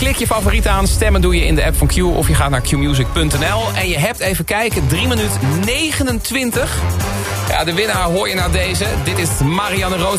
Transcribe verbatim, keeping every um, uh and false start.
klik je favoriet aan. Stemmen doe je in de app van Q of je gaat naar q music punt n l. En je hebt even kijken, drie minuten negenentwintig. Ja, de winnaar hoor je naar deze. Dit is Marianne Rood